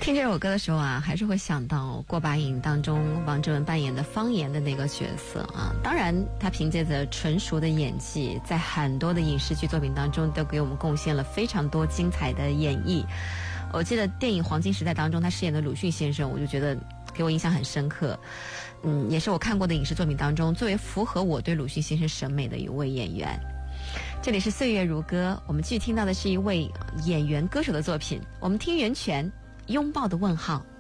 听这首歌的时候啊，还是会想到《过把瘾》当中王志文扮演的方言的那个角色啊。当然，他凭借着纯熟的演技，在很多的影视剧作品当中都给我们贡献了非常多精彩的演绎。我记得电影《黄金时代》当中，他饰演的鲁迅先生，我就觉得给我印象很深刻。也是我看过的影视作品当中最为符合我对鲁迅先生审美的一位演员。这里是岁月如歌，我们继续听到的是一位演员歌手的作品。我们听袁泉《拥抱的问号》。